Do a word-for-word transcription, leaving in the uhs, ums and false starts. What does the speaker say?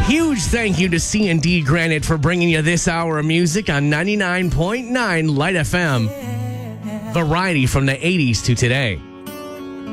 Huge thank you to C and D Granite for bringing you this hour of music on ninety-nine point nine Light F M. Variety from the eighties to today.